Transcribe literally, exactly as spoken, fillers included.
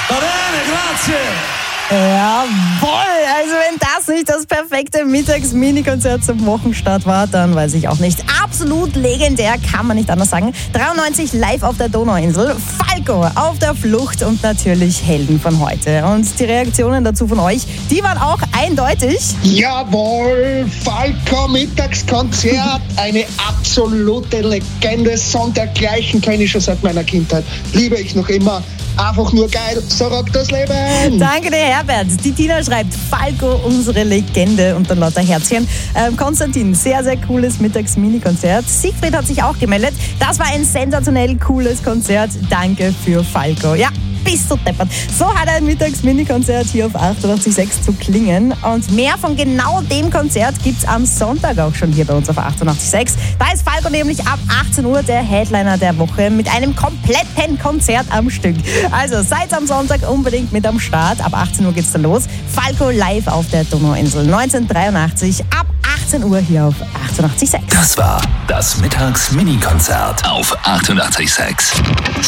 Va bene, grazie. Jawohl, also wenn das nicht das perfekte Mittags-Mini-Konzert zum Wochenstart war, dann weiß ich auch nicht. Absolut legendär, kann man nicht anders sagen. dreiundneunzig live auf der Donauinsel, Falco auf der Flucht und natürlich Helden von heute. Und die Reaktionen dazu von euch, die waren auch eindeutig. Jawohl, Falco Mittagskonzert, eine absolute Legende, Song dergleichen kenne ich schon seit meiner Kindheit. Liebe ich noch immer. Einfach nur geil, so rockt das Leben. Danke dir, Herbert. Die Tina schreibt, Falco, unsere Legende, und dann lauter Herzchen. Ähm, Konstantin, sehr, sehr cooles Mittags-Mini-Konzert. Siegfried hat sich auch gemeldet. Das war ein sensationell cooles Konzert. Danke für Falco. Ja, bist du deppert. So hat ein Mittags-Mini-Konzert hier auf achtundachtzig Komma sechs zu klingen. Und mehr von genau dem Konzert gibt's am Sonntag auch schon hier bei uns auf achtundachtzig Komma sechs. Da ist Falco nämlich ab achtzehn Uhr der Headliner der Woche mit einem kompletten Konzert am Stück. Also seid am Sonntag unbedingt mit am Start. Ab achtzehn Uhr geht's dann los. Falco live auf der Donauinsel. neunzehnhundertdreiundachtzig ab achtzehn Uhr hier auf achtundachtzig Komma sechs. Das war das Mittags-Mini-Konzert auf achtundachtzig Komma sechs.